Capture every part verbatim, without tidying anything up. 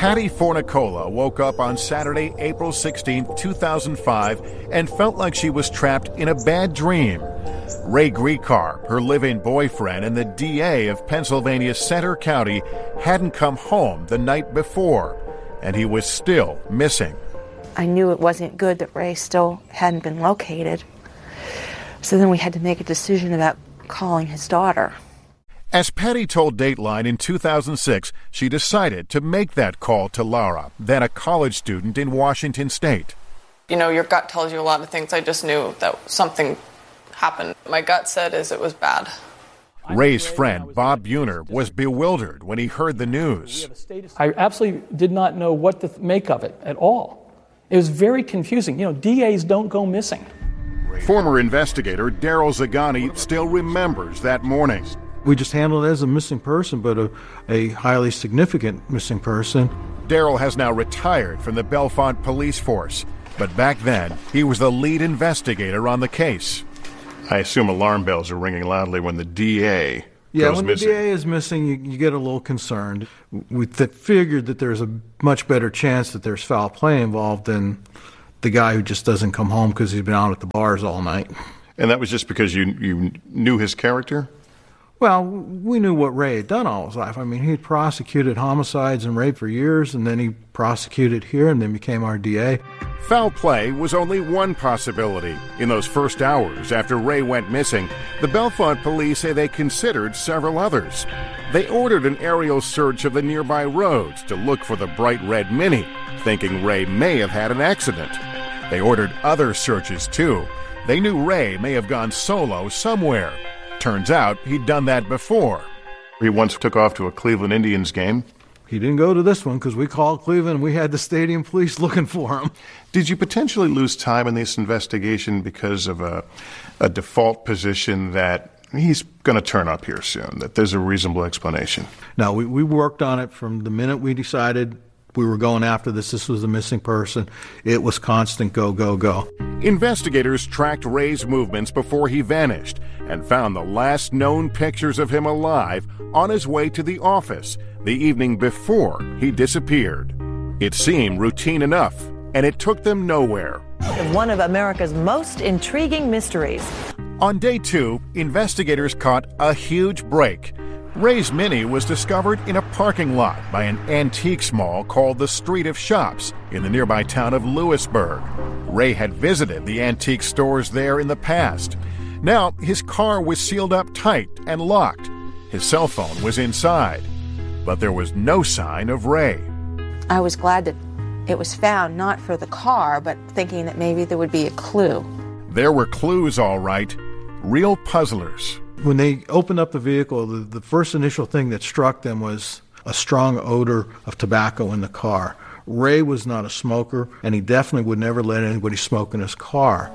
Patty Fornicola woke up on Saturday, April sixteenth, two thousand five, and felt like she was trapped in a bad dream. Ray Gricar, her live-in boyfriend and the D A of Pennsylvania's Center County, hadn't come home the night before, and he was still missing. I knew it wasn't good that Ray still hadn't been located. So then we had to make a decision about calling his daughter. As Patty told Dateline in two thousand six, she decided to make that call to Laura, then a college student in Washington State. You know, your gut tells you a lot of things. I just knew that something happened. My gut said is it was bad. Ray's friend, Bob Buhner, was bewildered when he heard the news. I absolutely did not know what to make of it at all. It was very confusing. You know, D As don't go missing. Former investigator Daryl Zagani still remembers that morning. We just handled it as a missing person, but a, a highly significant missing person. Daryl has now retired from the Bellefonte police force, but back then, he was the lead investigator on the case. I assume alarm bells are ringing loudly when the D A yeah, goes when missing. the D A is missing, you, you get a little concerned. We th- figured that there's a much better chance that there's foul play involved than the guy who just doesn't come home because he's been out at the bars all night. And that was just because you you knew his character? Well, we knew what Ray had done all his life. I mean, he'd prosecuted homicides and rape for years, and then he prosecuted here and then became our D A. Foul play was only one possibility. In those first hours after Ray went missing, the Bellefonte police say they considered several others. They ordered an aerial search of the nearby roads to look for the bright red Mini, thinking Ray may have had an accident. They ordered other searches, too. They knew Ray may have gone solo somewhere. Turns out he'd done that before. He once took off to a Cleveland Indians game. He didn't go to this one because we called Cleveland and we had the stadium police looking for him. Did you potentially lose time in this investigation because of a, a default position that he's going to turn up here soon, that there's a reasonable explanation? No, we, we worked on it from the minute we decided we were going after this. This was a missing person. It was constant go, go, go. Investigators tracked Ray's movements before he vanished and found the last known pictures of him alive on his way to the office the evening before he disappeared. It seemed routine enough, and it took them nowhere. One of America's most intriguing mysteries. On day two, investigators caught a huge break. Ray's Mini was discovered in a parking lot by an antiques mall called the Street of Shops in the nearby town of Lewisburg. Ray had visited the antique stores there in the past. Now, his car was sealed up tight and locked. His cell phone was inside, but there was no sign of Ray. I was glad that it was found, not for the car, but thinking that maybe there would be a clue. There were clues, all right. Real puzzlers. When they opened up the vehicle, the, the first initial thing that struck them was a strong odor of tobacco in the car. Ray was not a smoker, and he definitely would never let anybody smoke in his car.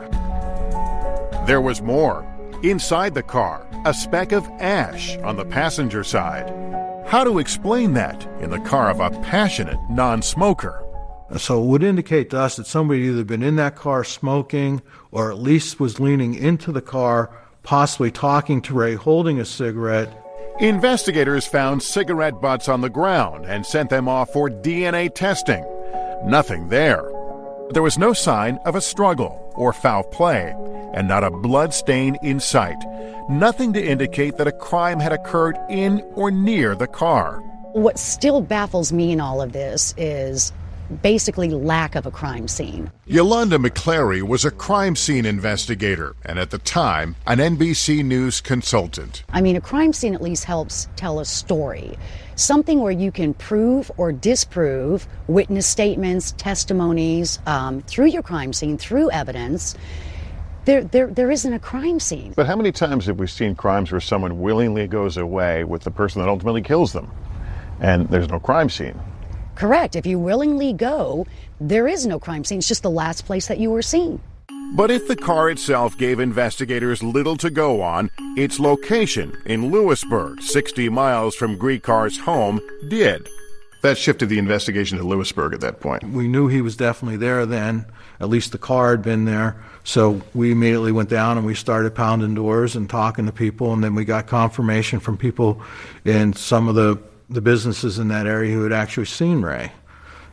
There was more. Inside the car, a speck of ash on the passenger side. How to explain that in the car of a passionate non-smoker? So it would indicate to us that somebody had either been in that car smoking or at least was leaning into the car, possibly talking to Ray, holding a cigarette. Investigators found cigarette butts on the ground and sent them off for D N A testing. Nothing there. There was no sign of a struggle or foul play, and not a blood stain in sight. Nothing to indicate that a crime had occurred in or near the car. What still baffles me in all of this is basically lack of a crime scene. Yolanda McClary was a crime scene investigator and at the time an N B C News consultant. I mean, a crime scene at least helps tell a story. Something where you can prove or disprove witness statements, testimonies, um, through your crime scene, through evidence. There, there, there isn't a crime scene. But how many times have we seen crimes where someone willingly goes away with the person that ultimately kills them, and there's no crime scene? Correct. If you willingly go, there is no crime scene. It's just the last place that you were seen. But if the car itself gave investigators little to go on, its location in Lewisburg, sixty miles from Gricar's home, did. That shifted the investigation to Lewisburg at that point. We knew he was definitely there then. At least the car had been there. So we immediately went down and we started pounding doors and talking to people, and then we got confirmation from people in some of the, the businesses in that area who had actually seen Ray.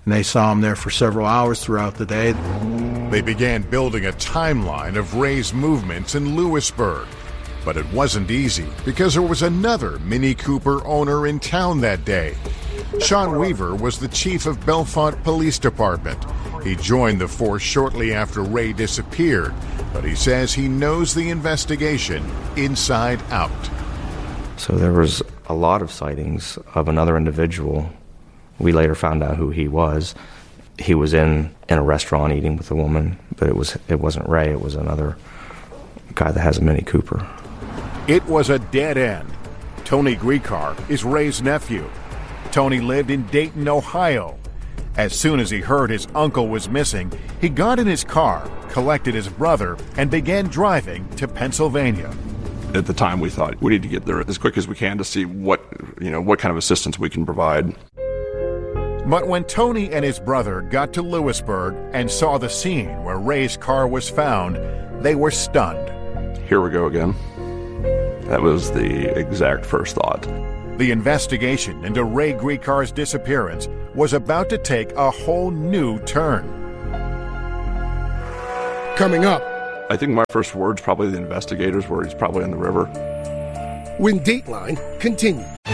and they saw him there for several hours throughout the day. They began building a timeline of Ray's movements in Lewisburg. But it wasn't easy because there was another Mini Cooper owner in town that day. Sean Weaver was the chief of Bellefonte Police Department. He joined the force shortly after Ray disappeared, but he says he knows the investigation inside out. So there was a lot of sightings of another individual. We later found out who he was. He was in, in a restaurant eating with a woman, but it was it wasn't Ray, it was another guy that has a Mini Cooper. It was a dead end. Tony Griecar is Ray's nephew. Tony lived in Dayton, Ohio. As soon as he heard his uncle was missing, he got in his car, collected his brother, and began driving to Pennsylvania. At the time, we thought we need to get there as quick as we can to see what, you know, what kind of assistance we can provide. But when Tony and his brother got to Lewisburg and saw the scene where Ray's car was found, they were stunned. Here we go again. That was the exact first thought. The investigation into Ray Griecar's disappearance was about to take a whole new turn. Coming up. I think my first words, probably the investigators, were he's probably in the river. When Dateline continues.